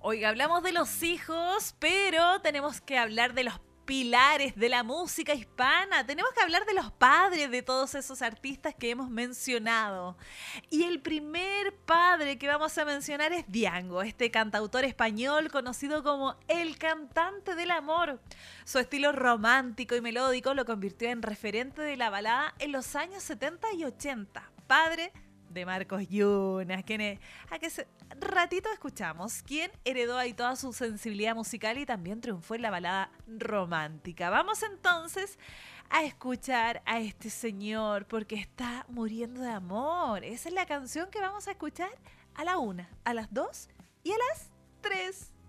Oiga, hablamos de los hijos, pero tenemos que hablar de los pilares de la música hispana. Tenemos que hablar de los padres de todos esos artistas que hemos mencionado. Y el primer padre que vamos a mencionar es Diango, este cantautor español conocido como el cantante del amor. Su estilo romántico y melódico lo convirtió en referente de la balada en los años 70 y 80. Padre de Marcos Yunas, a que ratito escuchamos, quien heredó ahí toda su sensibilidad musical y también triunfó en la balada romántica. Vamos entonces a escuchar a este señor porque está muriendo de amor. Esa es la canción que vamos a escuchar a la 1, a las 2 y a las 3.